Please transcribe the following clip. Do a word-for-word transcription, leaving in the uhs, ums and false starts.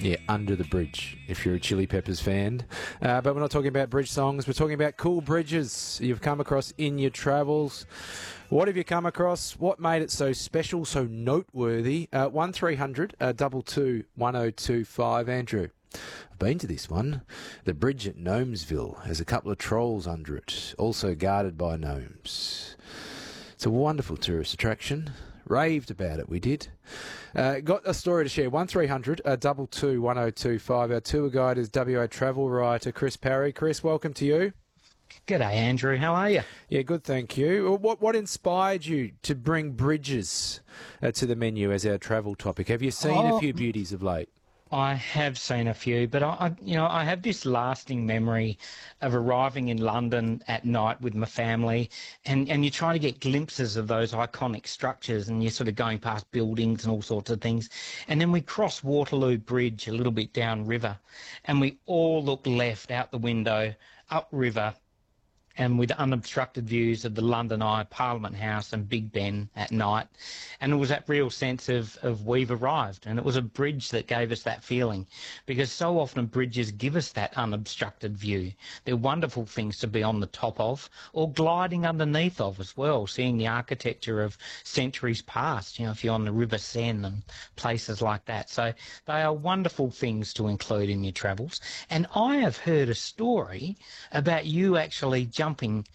Yeah, Under the Bridge, if you're a Chili Peppers fan. Uh, but we're not talking about bridge songs. We're talking about cool bridges you've come across in your travels. What have you come across? What made it so special, so noteworthy? Uh, one three hundred two two one oh two five. Andrew, I've been to this one. The bridge at Gnomesville has a couple of trolls under it, also guarded by gnomes. It's a wonderful tourist attraction. Raved about it, we did. Uh, got a story to share. one three hundred two two one oh two five. Our tour guide is W A travel writer Chris Parry. Chris, welcome to you. G'day, Andrew. How are you? Yeah, good, thank you. What what inspired you to bring bridges uh, to the menu as our travel topic? Have you seen Oh, a few beauties of late? I have seen a few, but I, I, you know, I have this lasting memory of arriving in London at night with my family, and and you're trying to get glimpses of those iconic structures, and you're sort of going past buildings and all sorts of things, and then we cross Waterloo Bridge a little bit downriver, and we all look left out the window, upriver, and with unobstructed views of the London Eye, Parliament House and Big Ben at night. And it was that real sense of, of we've arrived. And it was a bridge that gave us that feeling, because so often bridges give us that unobstructed view. They're wonderful things to be on the top of or gliding underneath of as well, seeing the architecture of centuries past, you know, if you're on the River Seine and places like that. So they are wonderful things to include in your travels. And I have heard a story about you actually jumping